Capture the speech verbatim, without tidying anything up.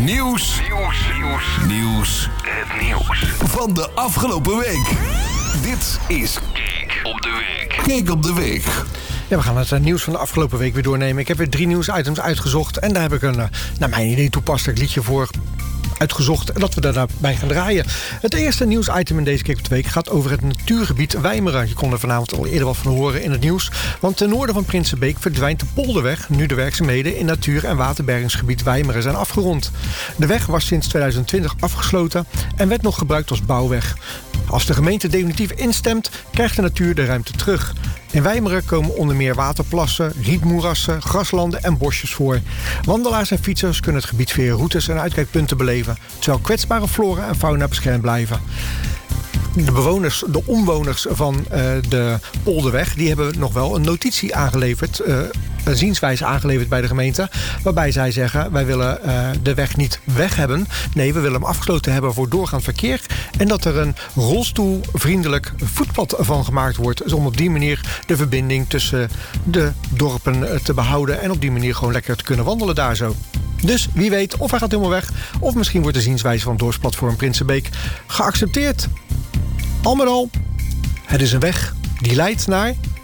Nieuws. Nieuws. Nieuws. Nieuws. Het nieuws van de afgelopen week. Dit is Kijk op de Week. Kijk op de Week. Ja, we gaan het nieuws van de afgelopen week weer doornemen. Ik heb weer drie nieuwsitems uitgezocht. En daar heb ik een, naar mijn idee, toepasselijk liedje voor uitgezocht. En dat we daarbij gaan draaien. Het eerste nieuwsitem in deze Kijk op de Week gaat over het natuurgebied Wijmeren. Je kon er vanavond al eerder wat van horen in het nieuws. Want ten noorden van Prinsenbeek verdwijnt de polderweg, nu de werkzaamheden in natuur- en waterbergingsgebied Wijmeren zijn afgerond. De weg was sinds tweeduizend twintig afgesloten en werd nog gebruikt als bouwweg. Als de gemeente definitief instemt, krijgt de natuur de ruimte terug. In Wijmeren komen onder meer waterplassen, rietmoerassen, graslanden en bosjes voor. Wandelaars en fietsers kunnen het gebied via routes en uitkijkpunten beleven, terwijl kwetsbare flora en fauna beschermd blijven. De bewoners, de omwoners van uh, de polderweg, die hebben nog wel een notitie aangeleverd, uh, een zienswijze aangeleverd bij de gemeente, waarbij zij zeggen, wij willen uh, de weg niet weg hebben. Nee, we willen hem afgesloten hebben voor doorgaand verkeer en dat er een rolstoelvriendelijk voetpad van gemaakt wordt, om op die manier de verbinding tussen de dorpen te behouden en op die manier gewoon lekker te kunnen wandelen daar zo. Dus wie weet, of hij gaat helemaal weg, of misschien wordt de zienswijze van het dorpsplatform Prinsenbeek geaccepteerd. Al met al, het is een weg die leidt naar